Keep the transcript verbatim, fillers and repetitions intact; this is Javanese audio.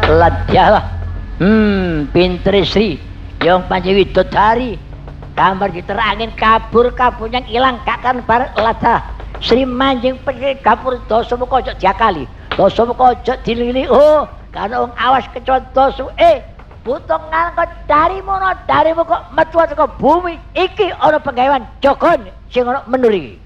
Ladyalah. Hmm, pinter Sri. Yang panci widodari. Kamar diterangin kabur kabur yang ilang kakan bareng ladah. Sri manjing pergi kabur dosa muka ojo diakali. Dosa muka ojo dilili. Oh, karena orang awas kecuali dosa. Eh, butuh ngangkut dari mono dari muka metua ke bumi. Iki orang penggawean jogon sing orang menuri.